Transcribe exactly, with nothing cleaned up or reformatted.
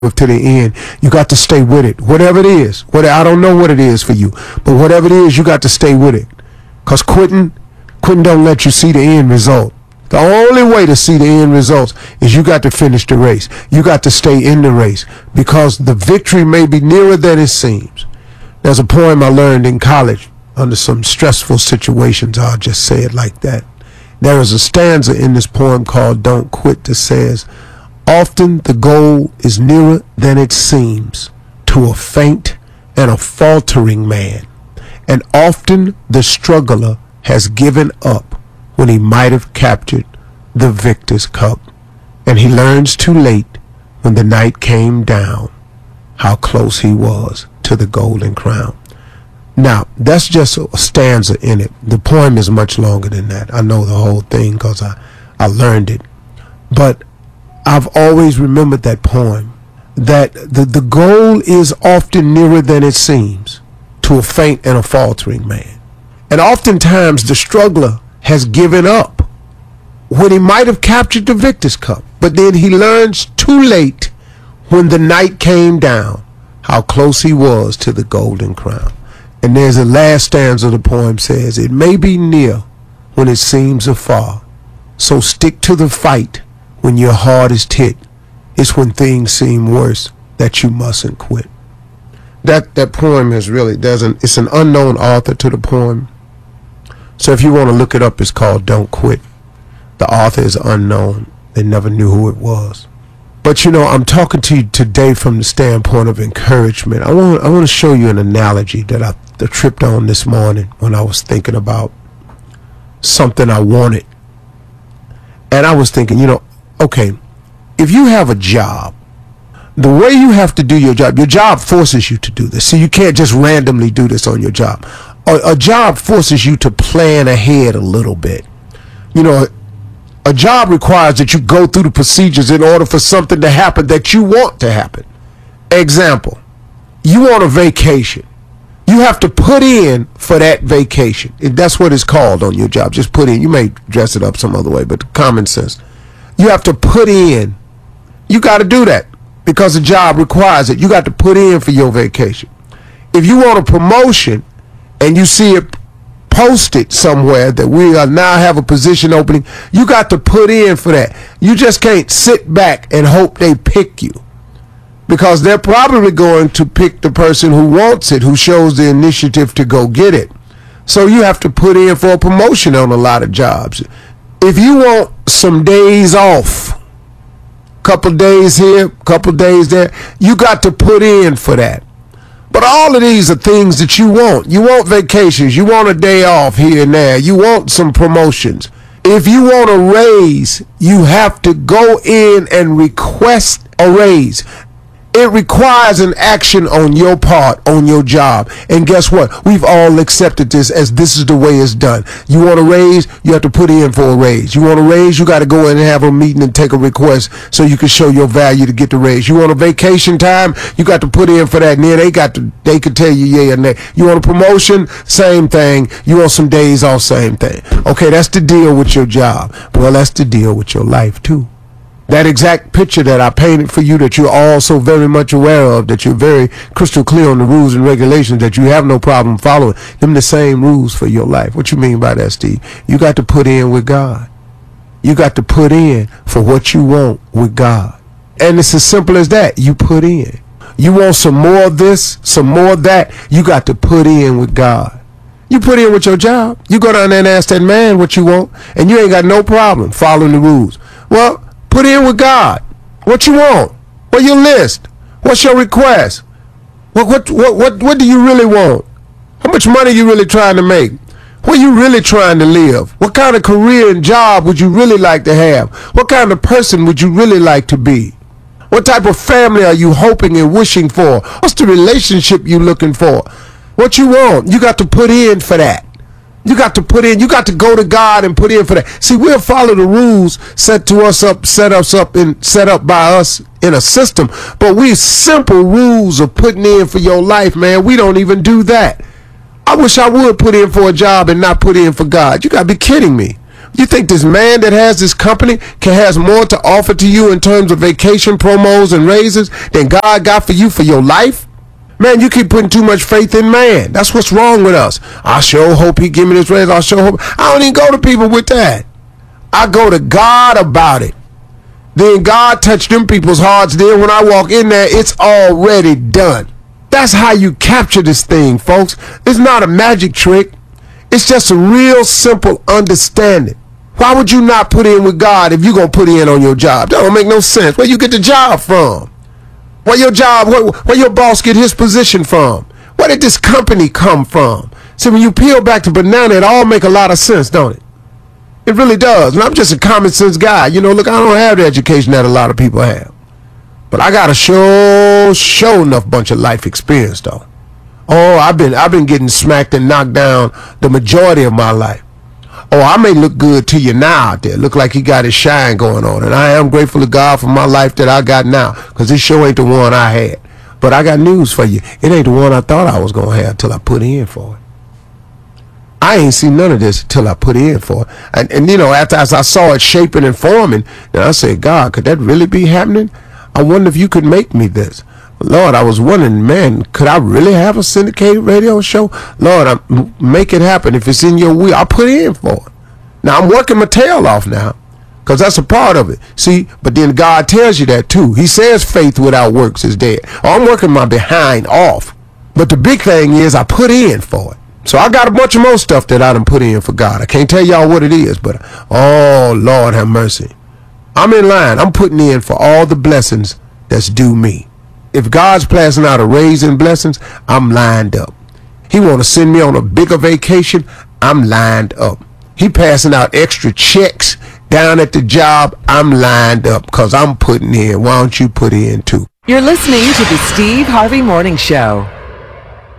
to the end. You got to stay with it. Whatever it is. What, I don't know what it is for you. But whatever it is, you got to stay with it. Because quitting, quitting don't let you see the end result. The only way to see the end results is you got to finish the race. You got to stay in the race. Because the victory may be nearer than it seems. There's a poem I learned in college under some stressful situations. I'll just say it like that. There is a stanza in this poem called Don't Quit that says, often the goal is nearer than it seems to a faint and a faltering man, and often the struggler has given up when he might have captured the victor's cup, and he learns too late when the night came down how close he was to the golden crown. Now, that's just a stanza in it. The poem is much longer than that. I know the whole thing because I, I learned it. But I've always remembered that poem, that the, the goal is often nearer than it seems to a faint and a faltering man. And oftentimes the struggler has given up when he might have captured the victor's cup. But then he learns too late when the night came down how close he was to the golden crown. And there's a last stanza of the poem says, it may be near when it seems afar. So stick to the fight when your heart is hit. It's when things seem worse that you mustn't quit. That that poem is really, there's an, it's an unknown author to the poem. So if you want to look it up, it's called Don't Quit. The author is unknown. They never knew who it was. But you know, I'm talking to you today from the standpoint of encouragement. I want I want to show you an analogy that I that tripped on this morning when I was thinking about something I wanted. And I was thinking, you know, okay, if you have a job, the way you have to do your job, your job forces you to do this. So you can't just randomly do this on your job. A, a job forces you to plan ahead a little bit. You know, a job requires that you go through the procedures in order for something to happen that you want to happen. Example, you want a vacation. You have to put in for that vacation. That's what it's called on your job. Just put in. You may dress it up some other way, but common sense. You have to put in. You got to do that because the job requires it. You got to put in for your vacation. If you want a promotion and you see it posted somewhere that we are now have a position opening, you got to put in for that. You just can't sit back and hope they pick you, because they're probably going to pick the person who wants it, who shows the initiative to go get it. So you have to put in for a promotion on a lot of jobs. If you want some days off, couple days here, couple days there, you got to put in for that. But all of these are things that you want. You want vacations. You want a day off here and there. You want some promotions. If you want a raise, you have to go in and request a raise. It requires an action on your part, on your job. And guess what? We've all accepted this as this is the way it's done. You want a raise, you have to put in for a raise. You want a raise, you got to go in and have a meeting and take a request so you can show your value to get the raise. You want a vacation time, you got to put in for that. And then they got to, they could tell you yeah or nay. You want a promotion, same thing. You want some days off, same thing. Okay, that's the deal with your job. Well, that's the deal with your life too. That exact picture that I painted for you, that you're all so very much aware of, that you're very crystal clear on the rules and regulations, that you have no problem following, them the same rules for your life. What you mean by that, Steve? You got to put in with God. You got to put in for what you want with God. And it's as simple as that. You put in. You want some more of this, some more of that, you got to put in with God. You put in with your job. You go down there and ask that man what you want, and you ain't got no problem following the rules. Well, put in with God. What you want? What's your list? What's your request? What what what what what do you really want? How much money you really trying to make? Where you really trying to live? What kind of career and job would you really like to have? What kind of person would you really like to be? What type of family are you hoping and wishing for? What's the relationship you looking for? What you want? You got to put in for that. You got to put in, you got to go to God and put in for that. See, we'll follow the rules set to us up, set us up and set up by us in a system. But we simple rules of putting in for your life, man. We don't even do that. I wish I would put in for a job and not put in for God. You got to be kidding me. You think this man that has this company can has more to offer to you in terms of vacation promos and raises than God got for you for your life? Man, you keep putting too much faith in man. That's what's wrong with us. I sure hope he give me this raise. I sure hope. I don't even go to people with that. I go to God about it. Then God touched them people's hearts. Then when I walk in there, it's already done. That's how you capture this thing, folks. It's not a magic trick. It's just a real simple understanding. Why would you not put in with God if you're going to put in on your job? That don't make no sense. Where you get the job from? Where your job, where, where your boss get his position from? Where did this company come from? See, when you peel back the banana, it all make a lot of sense, don't it? It really does. And I'm just a common sense guy. You know, look, I don't have the education that a lot of people have. But I got a show, show enough bunch of life experience, though. Oh, I've been, I've been getting smacked and knocked down the majority of my life. Oh, I may look good to you now out there. Look like he got his shine going on. And I am grateful to God for my life that I got now. Because this show ain't the one I had. But I got news for you. It ain't the one I thought I was going to have till I put in for it. I ain't seen none of this till I put in for it. And, and you know, after as I saw it shaping and forming, then I said, God, could that really be happening? I wonder if you could make me this. Lord, I was wondering, man, could I really have a syndicated radio show? Lord, I'm, make it happen. If it's in your will, I'll put in for it. Now, I'm working my tail off now because that's a part of it. See, but then God tells you that too. He says faith without works is dead. Oh, I'm working my behind off. But the big thing is I put in for it. So I got a bunch of more stuff that I done put in for God. I can't tell y'all what it is, but oh, Lord have mercy. I'm in line. I'm putting in for all the blessings that's due me. If God's passing out a raise in blessings, I'm lined up. He want to send me on a bigger vacation, I'm lined up. He passing out extra checks down at the job, I'm lined up because I'm putting in. Why don't you put in too? You're listening to the Steve Harvey Morning Show.